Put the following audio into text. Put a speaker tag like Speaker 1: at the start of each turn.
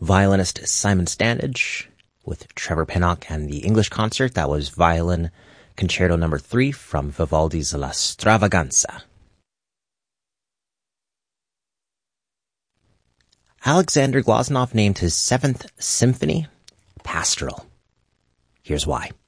Speaker 1: violinist Simon Standage with Trevor Pinnock and the English concert. That was Violin Concerto No. 3 from Vivaldi's La Stravaganza. Alexander Glazunov named his 7th symphony Pastoral. Here's why.